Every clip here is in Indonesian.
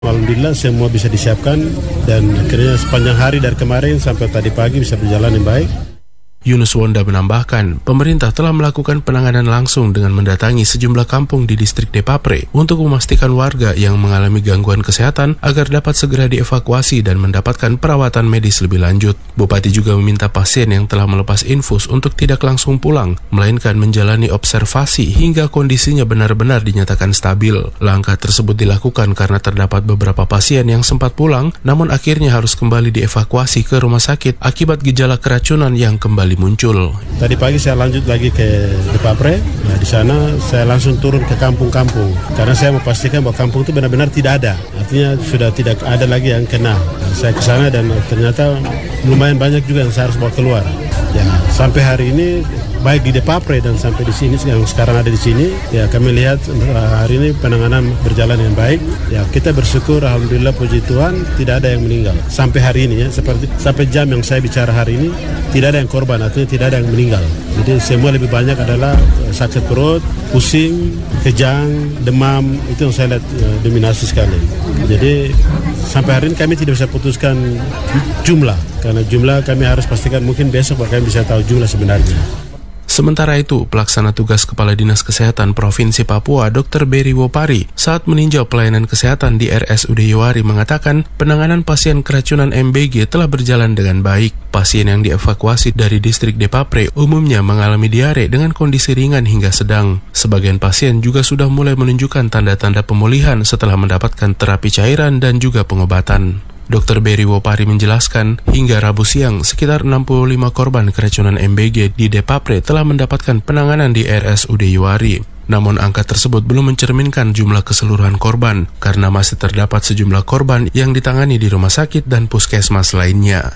Alhamdulillah semua bisa disiapkan dan akhirnya sepanjang hari dari kemarin sampai tadi pagi bisa berjalan yang baik. Yunus Wonda menambahkan, pemerintah telah melakukan penanganan langsung dengan mendatangi sejumlah kampung di distrik Depapre untuk memastikan warga yang mengalami gangguan kesehatan agar dapat segera dievakuasi dan mendapatkan perawatan medis lebih lanjut. Bupati juga meminta pasien yang telah melepas infus untuk tidak langsung pulang, melainkan menjalani observasi hingga kondisinya benar-benar dinyatakan stabil. Langkah tersebut dilakukan karena terdapat beberapa pasien yang sempat pulang, namun akhirnya harus kembali dievakuasi ke rumah sakit akibat gejala keracunan yang kembali muncul. Tadi pagi saya lanjut lagi ke Depapre. Nah, di sana saya langsung turun ke kampung-kampung karena saya memastikan bahwa kampung itu benar-benar tidak ada. Artinya sudah tidak ada lagi yang kena. Nah, saya ke sana dan ternyata lumayan banyak juga yang saya harus bawa keluar. Ya, sampai hari ini baik di Depapre dan sampai di sini yang sekarang ada di sini, ya kami lihat hari ini penanganan berjalan yang baik. Ya, kita bersyukur alhamdulillah puji Tuhan tidak ada yang meninggal. Sampai hari ini ya, seperti sampai jam yang saya bicara hari ini tidak ada yang korban, artinya tidak ada yang meninggal. Jadi semua lebih banyak adalah sakit perut, pusing, kejang, demam, itu yang saya lihat dominasi sekali. Jadi sampai hari ini kami tidak bisa putuskan jumlah, karena jumlah kami harus pastikan mungkin besok kami bisa tahu jumlah sebenarnya. Sementara itu, pelaksana tugas Kepala Dinas Kesehatan Provinsi Papua Dr. Berry Wopari saat meninjau pelayanan kesehatan di RSUD Yowari mengatakan penanganan pasien keracunan MBG telah berjalan dengan baik. Pasien yang dievakuasi dari distrik Depapre umumnya mengalami diare dengan kondisi ringan hingga sedang. Sebagian pasien juga sudah mulai menunjukkan tanda-tanda pemulihan setelah mendapatkan terapi cairan dan juga pengobatan. Dr. Berry Wopari menjelaskan, hingga Rabu siang, sekitar 65 korban keracunan MBG di Depapre telah mendapatkan penanganan di RSUD Yowari. Namun angka tersebut belum mencerminkan jumlah keseluruhan korban, karena masih terdapat sejumlah korban yang ditangani di rumah sakit dan puskesmas lainnya.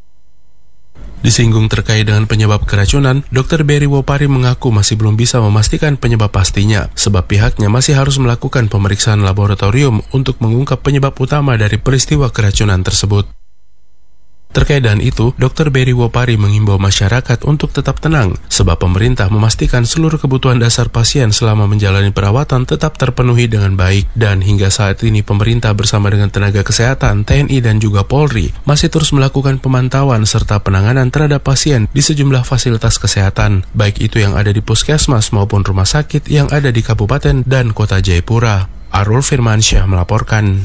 Disinggung terkait dengan penyebab keracunan, Dr. Berry Wopari mengaku masih belum bisa memastikan penyebab pastinya, sebab pihaknya masih harus melakukan pemeriksaan laboratorium untuk mengungkap penyebab utama dari peristiwa keracunan tersebut. Terkait dengan itu, Dr. Berry Wopari mengimbau masyarakat untuk tetap tenang, sebab pemerintah memastikan seluruh kebutuhan dasar pasien selama menjalani perawatan tetap terpenuhi dengan baik. Dan hingga saat ini pemerintah bersama dengan tenaga kesehatan, TNI dan juga Polri masih terus melakukan pemantauan serta penanganan terhadap pasien di sejumlah fasilitas kesehatan, baik itu yang ada di puskesmas maupun rumah sakit yang ada di Kabupaten dan Kota Jayapura. Arul Firmansyah melaporkan.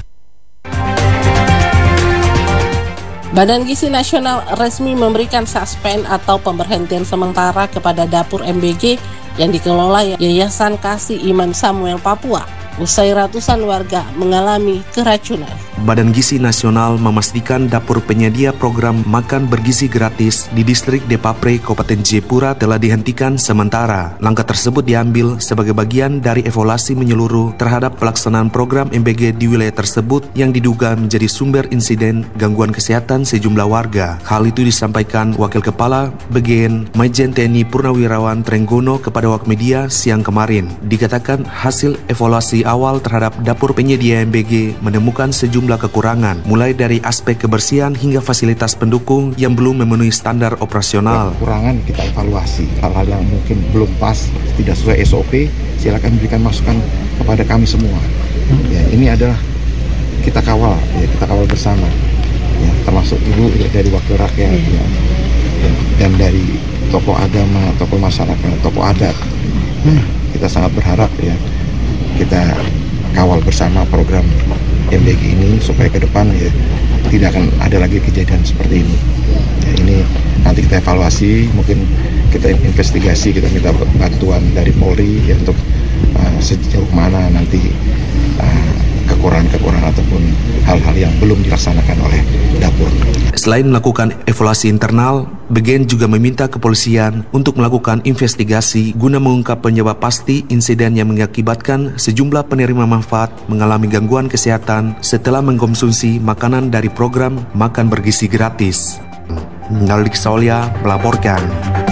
Badan Gizi Nasional resmi memberikan suspend atau pemberhentian sementara kepada dapur MBG yang dikelola Yayasan Kasih Iman Samuel Papua, usai ratusan warga mengalami keracunan. Badan Gizi Nasional memastikan dapur penyedia program makan bergizi gratis di distrik Depapre, Kabupaten Jayapura telah dihentikan sementara. Langkah tersebut diambil sebagai bagian dari evaluasi menyeluruh terhadap pelaksanaan program MBG di wilayah tersebut yang diduga menjadi sumber insiden gangguan kesehatan sejumlah warga. Hal itu disampaikan Wakil Kepala Bagian Majen TNI Purnawirawan Trenggono kepada awak media siang kemarin. Dikatakan hasil evaluasi awal terhadap dapur penyedia MBG menemukan sejumlah kekurangan, mulai dari aspek kebersihan hingga fasilitas pendukung yang belum memenuhi standar operasional. Kekurangan kita evaluasi, hal-hal yang mungkin belum pas, tidak sesuai SOP, silakan berikan masukan kepada kami semua. Ya, ini adalah kita kawal bersama, ya, termasuk ibu dari wakil rakyat, ya, dan dari tokoh agama, tokoh masyarakat, tokoh adat. Kita sangat berharap ya kita kawal bersama program MBG ini supaya ke depan ya tidak akan ada lagi kejadian seperti ini. Ya, ini nanti kita evaluasi, mungkin kita investigasi, kita minta bantuan dari Polri ya, untuk sejauh mana nanti kekurangan ataupun hal-hal yang belum dilaksanakan oleh dapur. Selain melakukan evaluasi internal, Bagian juga meminta kepolisian untuk melakukan investigasi guna mengungkap penyebab pasti insiden yang mengakibatkan sejumlah penerima manfaat mengalami gangguan kesehatan setelah mengkonsumsi makanan dari program makan bergizi gratis. Nalik Saulia melaporkan.